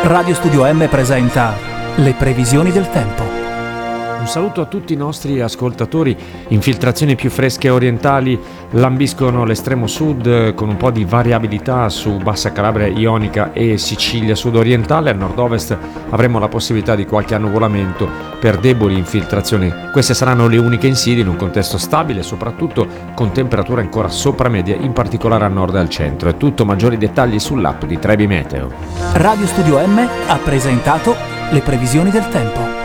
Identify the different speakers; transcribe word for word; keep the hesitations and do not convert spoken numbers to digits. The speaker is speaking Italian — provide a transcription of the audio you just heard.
Speaker 1: Radio Studio M presenta le previsioni del tempo.
Speaker 2: Un saluto a tutti i nostri ascoltatori. Infiltrazioni più fresche orientali lambiscono l'estremo sud con un po' di variabilità su Bassa Calabria Ionica e Sicilia sudorientale. Al nord-ovest avremo la possibilità di qualche annuvolamento per deboli infiltrazioni. Queste saranno le uniche insidie in un contesto stabile, soprattutto con temperature ancora sopra media, in particolare a nord e al centro. È tutto, maggiori dettagli sull'app di Trebi Meteo.
Speaker 1: Radio Studio M ha presentato le previsioni del tempo.